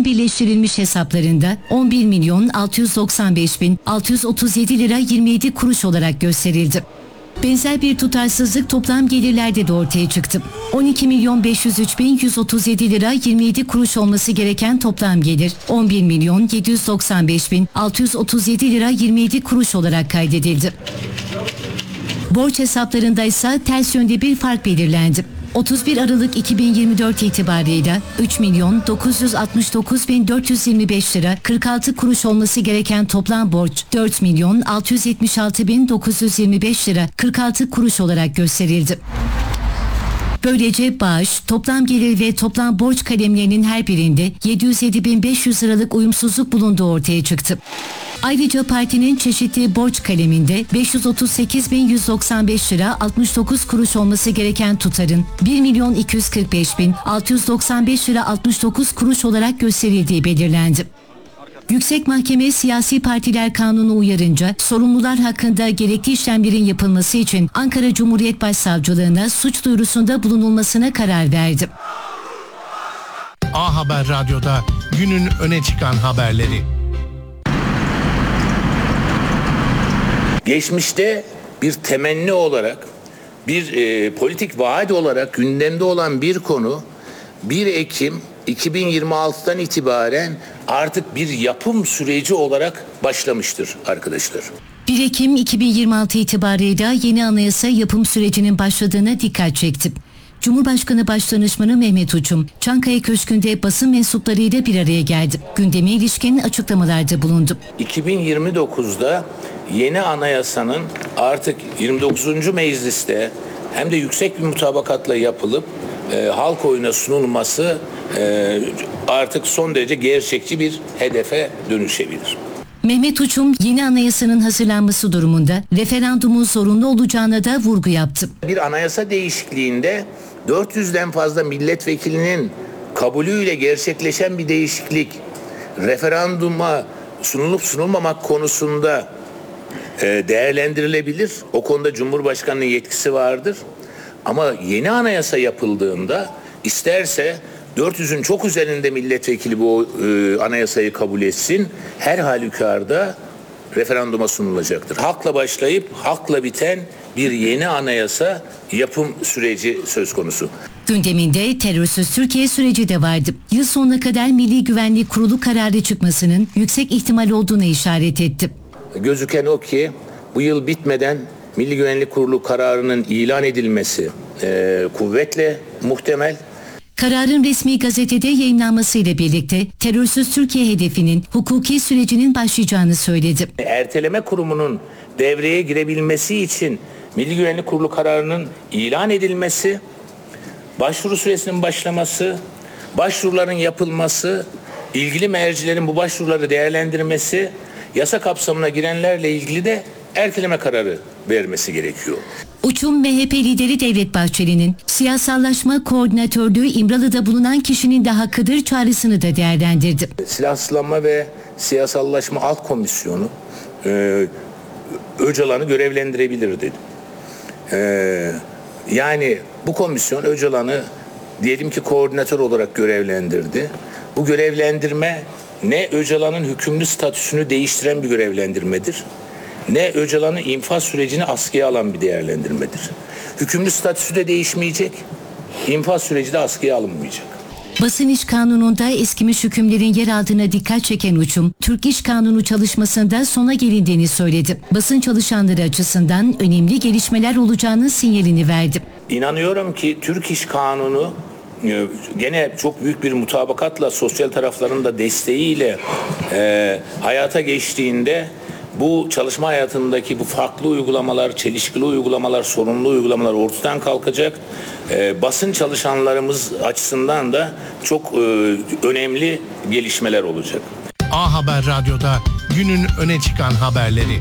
TÜİK'in birleştirilmiş hesaplarında 11.695.637 lira 27 kuruş olarak gösterildi. Benzer bir tutarsızlık toplam gelirlerde de ortaya çıktı. 12.503.137 lira 27 kuruş olması gereken toplam gelir 11.795.637 lira 27 kuruş olarak kaydedildi. Borç hesaplarında ise ters yönde bir fark belirlendi. 31 Aralık 2024 itibarıyla 3.969.425 lira 46 kuruş olması gereken toplam borç 4.676.925 lira 46 kuruş olarak gösterildi. Böylece bağış, toplam gelir ve toplam borç kalemlerinin her birinde 707.500 liralık uyumsuzluk bulunduğu ortaya çıktı. Ayrıca partinin çeşitli borç kaleminde 538.195 lira 69 kuruş olması gereken tutarın 1.245.695 lira 69 kuruş olarak gösterildiği belirlendi. Yüksek Mahkeme Siyasi Partiler Kanunu uyarınca sorumlular hakkında gerekli işlemlerin yapılması için Ankara Cumhuriyet Başsavcılığına suç duyurusunda bulunulmasına karar verdi. A Haber Radyo'da günün öne çıkan haberleri. Geçmişte bir temenni olarak, bir politik vaat olarak gündemde olan bir konu 1 Ekim 2026'dan itibaren artık bir yapım süreci olarak başlamıştır arkadaşlar. 1 Ekim 2026 itibarıyla yeni anayasa yapım sürecinin başladığına dikkat çekti. Cumhurbaşkanı Başdanışmanı Mehmet Uçum, Çankaya Köşkü'nde basın mensuplarıyla bir araya geldi. Gündeme ilişkin açıklamalarda bulundu. 2029'da yeni anayasanın artık 29. mecliste hem de yüksek bir mutabakatla yapılıp halk oyuna sunulması artık son derece gerçekçi bir hedefe dönüşebilir. Mehmet Uçum yeni anayasanın hazırlanması durumunda referandumun zorunlu olacağına da vurgu yaptı. Bir anayasa değişikliğinde 400'den fazla milletvekilinin kabulüyle gerçekleşen bir değişiklik referanduma sunulup sunulmamak konusunda değerlendirilebilir. O konuda Cumhurbaşkanı'nın yetkisi vardır. Ama yeni anayasa yapıldığında isterse 400'ün çok üzerinde milletvekili bu anayasayı kabul etsin, her halükarda referanduma sunulacaktır. Hakla başlayıp hakla biten bir yeni anayasa yapım süreci söz konusu. Gündeminde terörsüz Türkiye süreci de vardı. Yıl sonuna kadar Milli Güvenlik Kurulu kararı çıkmasının yüksek ihtimal olduğuna işaret etti. Gözüken o ki bu yıl bitmeden Milli Güvenlik Kurulu kararının ilan edilmesi kuvvetle muhtemel. Kararın resmi gazetede yayınlanmasıyla birlikte terörsüz Türkiye hedefinin hukuki sürecinin başlayacağını söyledi. Erteleme kurumunun devreye girebilmesi için Milli Güvenlik Kurulu kararının ilan edilmesi, başvuru süresinin başlaması, başvuruların yapılması, ilgili mercilerin bu başvuruları değerlendirmesi, yasa kapsamına girenlerle ilgili de erteleme kararı vermesi gerekiyor. Uçum MHP lideri Devlet Bahçeli'nin siyasallaşma koordinatörlüğü İmralı'da bulunan kişinin de hakkıdır çağrısını da değerlendirdi. Silahsızlanma ve Siyasallaşma Alt Komisyonu Öcalan'ı görevlendirebilir dedi. Yani bu komisyon Öcalan'ı diyelim ki koordinatör olarak görevlendirdi. Bu görevlendirme ne Öcalan'ın hükümlü statüsünü değiştiren bir görevlendirmedir, ne Öcalan'ın infaz sürecini askıya alan bir değerlendirmedir. Hükümlü statüsü de değişmeyecek, infaz süreci de askıya alınmayacak. Basın İş Kanunu'nda eskimiş hükümlerin yer aldığına dikkat çeken Uçum, Türk İş Kanunu çalışmasında sona gelindiğini söyledi. Basın çalışanları açısından önemli gelişmeler olacağının sinyalini verdi. İnanıyorum ki Türk İş Kanunu gene çok büyük bir mutabakatla sosyal tarafların da desteğiyle hayata geçtiğinde bu çalışma hayatındaki bu farklı uygulamalar, çelişkili uygulamalar, sorunlu uygulamalar ortadan kalkacak. Basın çalışanlarımız açısından da çok önemli gelişmeler olacak. A Haber Radyo'da günün öne çıkan haberleri.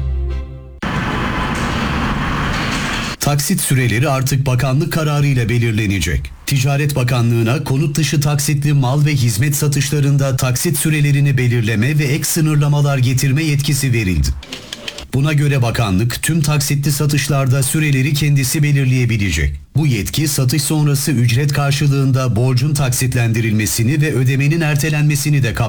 Taksit süreleri artık bakanlık kararıyla belirlenecek. Ticaret Bakanlığı'na konut dışı taksitli mal ve hizmet satışlarında taksit sürelerini belirleme ve ek sınırlamalar getirme yetkisi verildi. Buna göre bakanlık tüm taksitli satışlarda süreleri kendisi belirleyebilecek. Bu yetki satış sonrası ücret karşılığında borcun taksitlendirilmesini ve ödemenin ertelenmesini de kapsar.